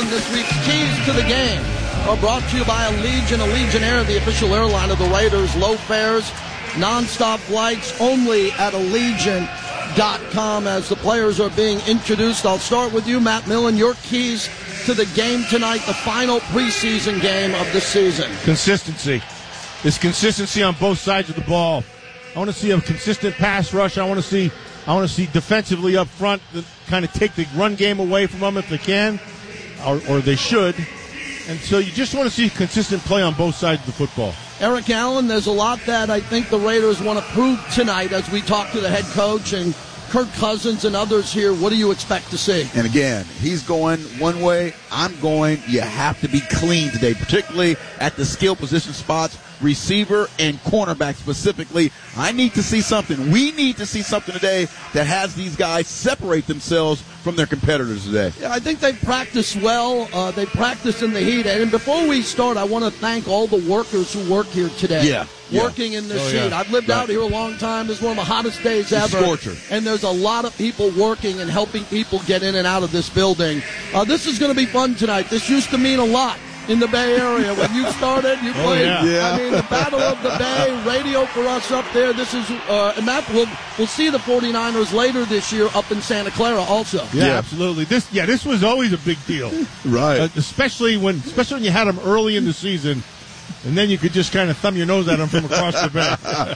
Allen. This week's Keys to the Game are brought to you by Allegiant Air, the official airline of the Raiders. Low fares, non-stop flights, only at Allegiant.com. As the players are being introduced, I'll start with you, Matt Millen. Your keys to the game tonight, the final preseason game of the season. Consistency. There's consistency on both sides of the ball. I want to see a consistent pass rush. I want to see defensively up front that kind of take the run game away from them if they can, or they should. And so you just want to see consistent play on both sides of the football. Eric Allen, there's a lot that I think the Raiders want to prove tonight as we talk to the head coach and Kirk Cousins and others here. What do you expect to see? And again, he's going one way, I'm going. You have to be clean today, particularly at the skill position spots, receiver and cornerback specifically. I need to see something. We need to see something today that has these guys separate themselves from their competitors today. Yeah, I think they practice well. They practice in the heat. And before we start, I want to thank all the workers who work here today. Working in this heat. I've lived out here a long time. This is one of the hottest days ever. Scorcher. And there's a lot of people working and helping people get in and out of this building. This is going to be fun tonight. This used to mean a lot in the Bay Area. When you started, you played. I mean, the Battle of the Bay, radio for us up there. This is, and that we'll see the 49ers later this year up in Santa Clara also. Yeah, absolutely. This was always a big deal. Right. Especially when you had them early in the season. And then you could just kind of thumb your nose at them from across the bay.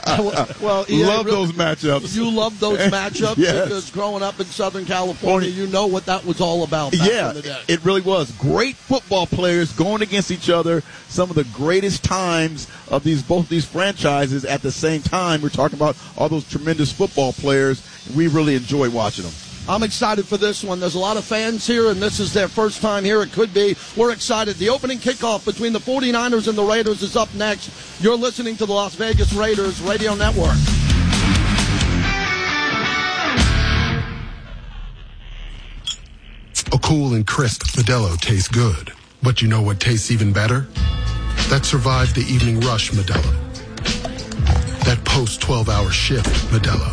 Love those matchups. You love those matchups because growing up in Southern California, you know what that was all about back in the day. It really was. Great football players going against each other. Some of the greatest times of both these franchises at the same time. We're talking about all those tremendous football players. We really enjoy watching them. I'm excited for this one. There's a lot of fans here, and this is their first time here. It could be. We're excited. The opening kickoff between the 49ers and the Raiders is up next. You're listening to the Las Vegas Raiders Radio Network. A cool and crisp Modelo tastes good. But you know what tastes even better? That survived the evening rush Modelo. That post-12-hour shift Modelo.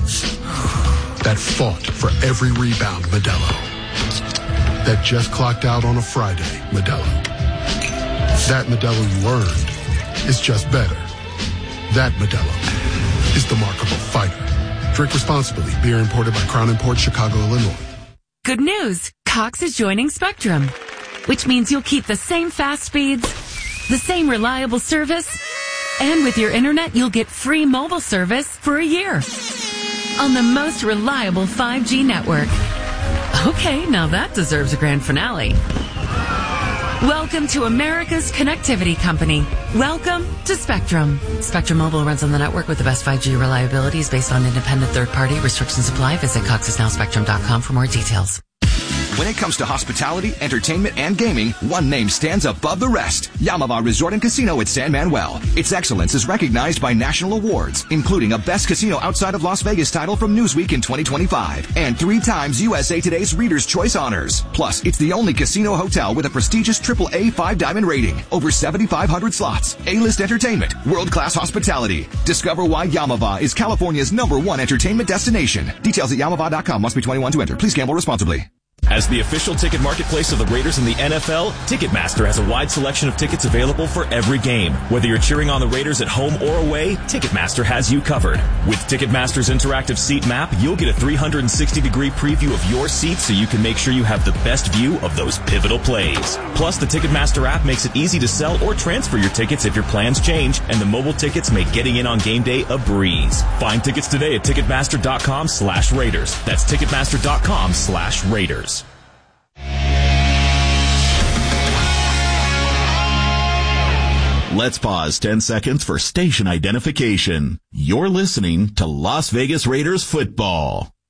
That fought for every rebound Modelo. That just clocked out on a Friday Modelo. That Modelo you earned is just better. That Modelo is the mark of a fighter. Drink responsibly. Beer imported by Crown Imports, Chicago, Illinois. Good news. Cox is joining Spectrum, which means you'll keep the same fast speeds, the same reliable service, and with your internet, you'll get free mobile service for a year. On the most reliable 5G network. Okay, now that deserves a grand finale. Welcome to America's connectivity company. Welcome to Spectrum. Spectrum Mobile runs on the network with the best 5G reliabilities based on independent third-party. Restrictions apply. Visit coxisnowspectrum.com for more details. When it comes to hospitality, entertainment, and gaming, one name stands above the rest. Yamava Resort and Casino at San Manuel. Its excellence is recognized by national awards, including a Best Casino Outside of Las Vegas title from Newsweek in 2025, and 3 times USA Today's Reader's Choice honors. Plus, it's the only casino hotel with a prestigious AAA 5-diamond rating, over 7,500 slots, A-list entertainment, world-class hospitality. Discover why Yamava is California's #1 entertainment destination. Details at yamava.com. Must be 21 to enter. Please gamble responsibly. As the official ticket marketplace of the Raiders in the NFL, Ticketmaster has a wide selection of tickets available for every game. Whether you're cheering on the Raiders at home or away, Ticketmaster has you covered. With Ticketmaster's interactive seat map, you'll get a 360-degree preview of your seats so you can make sure you have the best view of those pivotal plays. Plus, the Ticketmaster app makes it easy to sell or transfer your tickets if your plans change, and the mobile tickets make getting in on game day a breeze. Find tickets today at Ticketmaster.com/Raiders. That's Ticketmaster.com/Raiders. Let's pause 10 seconds for station identification. You're listening to Las Vegas Raiders football.